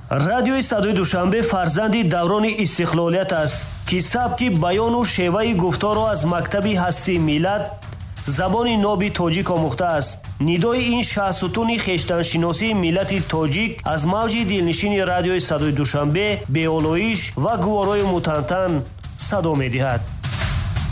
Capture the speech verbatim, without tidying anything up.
радиои Садои Душанбе фарзанди даврони истиқлолият аст, ки сабки баёну шеваи гуфторро аз мактаби ҳастии миллат забони ноби тоҷик омӯхтааст. нидои ин шаҳсутуни хештаншиносии миллати тоҷик аз мавҷи дилнишини радиои Садои Душанбе беолоиш ва гуворои мутантан садо медиҳад.